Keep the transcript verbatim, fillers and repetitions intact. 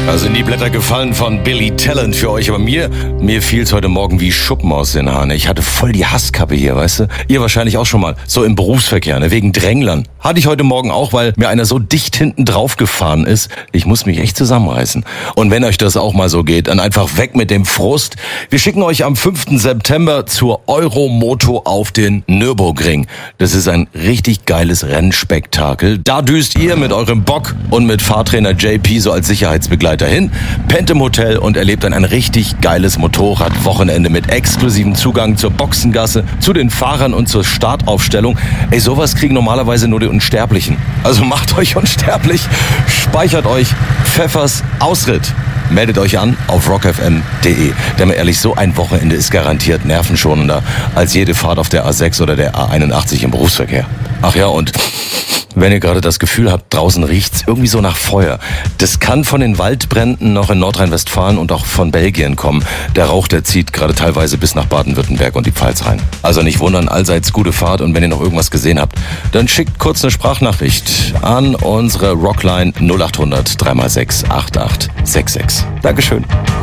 Da sind die Blätter gefallen von Billy Talent für euch, aber mir, mir fiel's heute Morgen wie Schuppen aus den Haaren. Ich hatte voll die Hasskappe hier, weißt du? Ihr wahrscheinlich auch schon mal, so im Berufsverkehr, ne? Wegen Dränglern. Hatte ich heute Morgen auch, weil mir einer so dicht hinten drauf gefahren ist. Ich muss mich echt zusammenreißen. Und wenn euch das auch mal so geht, dann einfach weg mit dem Frust. Wir schicken euch am fünften September zur Euromoto auf den Nürburgring. Das ist ein richtig geiles Rennspektakel. Da düst ihr mit eurem Bock und mit Fahrtrainer J P so als Sicherheitsbegleiter dahin, pennt im Hotel und erlebt dann ein richtig geiles Motorradwochenende mit exklusivem Zugang zur Boxengasse, zu den Fahrern und zur Startaufstellung. Ey, sowas kriegen normalerweise nur die Unsterblichen. Also macht euch unsterblich, speichert euch Pfeffers Ausritt. Meldet euch an auf rock f m punkt d e. Denn mal ehrlich, so ein Wochenende ist garantiert nervenschonender als jede Fahrt auf der A sechs oder der A einundachtzig im Berufsverkehr. Ach ja, und wenn ihr gerade das Gefühl habt, draußen riecht's irgendwie so nach Feuer. Das kann von den Waldbränden noch in Nordrhein-Westfalen und auch von Belgien kommen. Der Rauch, der zieht gerade teilweise bis nach Baden-Württemberg und die Pfalz rein. Also nicht wundern, allseits gute Fahrt, und wenn ihr noch irgendwas gesehen habt, dann schickt kurz eine Sprachnachricht an unsere Rockline null acht hundert drei mal sechs acht acht sechs sechs. Dankeschön.